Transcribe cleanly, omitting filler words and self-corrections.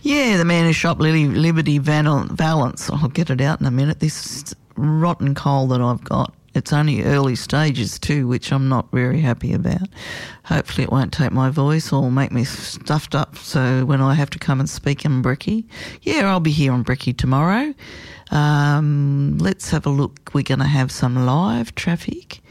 Yeah, the man who shot Liberty Valance. I'll get it out in a minute. This rotten cold that I've got. It's only early stages too, which I'm not very happy about. Hopefully it won't take my voice or make me stuffed up so when I have to come and speak in Bricky. Yeah, I'll be here on Bricky tomorrow. Let's have a look. We're going to have some live traffic.